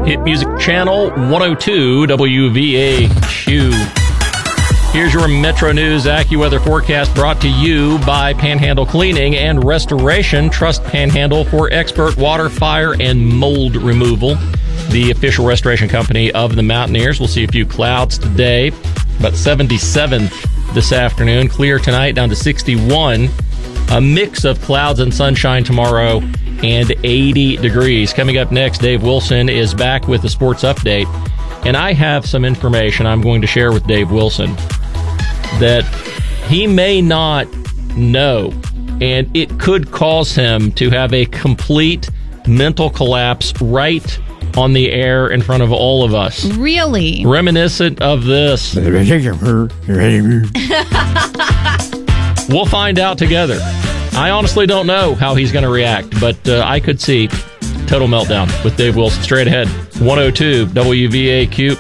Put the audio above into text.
Hit Music Channel 102 WVAQ. Here's your Metro News AccuWeather forecast brought to you by Panhandle Cleaning and Restoration. Trust Panhandle for expert water, fire, and mold removal. The official restoration company of the Mountaineers. We'll see a few clouds today, about 77 this afternoon. Clear tonight, down to 61. A mix of clouds and sunshine tomorrow, and 80 degrees. Coming up next, Dave Wilson is back with the sports update. And I have some information I'm going to share with Dave Wilson that he may not know, and it could cause him to have a complete mental collapse right on the air in front of all of us. Really? Reminiscent of this. We'll find out together. I honestly don't know how he's going to react, but I could see total meltdown with Dave Wilson. Straight ahead, 102 WVAQ.